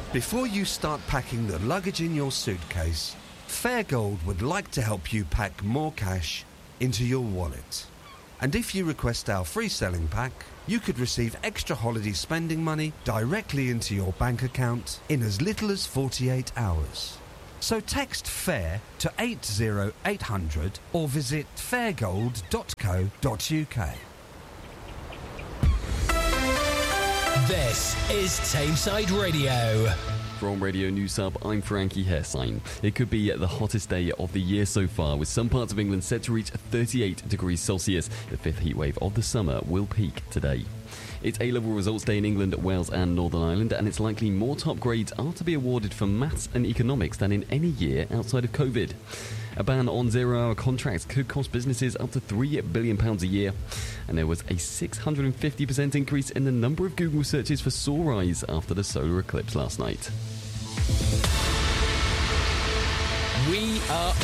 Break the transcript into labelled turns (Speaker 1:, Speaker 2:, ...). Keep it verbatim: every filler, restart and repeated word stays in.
Speaker 1: Before you start packing the luggage in your suitcase, Fairgold would like to help you pack more cash into your wallet. And if you request our free selling pack, you could receive extra holiday spending money directly into your bank account in as little as forty-eight hours. So text FAIR to eight zero eight hundred or visit fairgold dot co dot uk.
Speaker 2: This is Tameside Radio.
Speaker 3: From Radio News Hub, I'm Frankie Hairsign. It could be the hottest day of the year so far, with some parts of England set to reach thirty-eight degrees Celsius. The fifth heatwave of the summer will peak today. It's A-level results day in England, Wales and Northern Ireland, and it's likely more top grades are to be awarded for maths and economics than in any year outside of COVID. A ban on zero-hour contracts could cost businesses up to three billion pounds a year. And there was a six hundred fifty percent increase in the number of Google searches for Sore Eyes after the solar eclipse last night.
Speaker 2: We are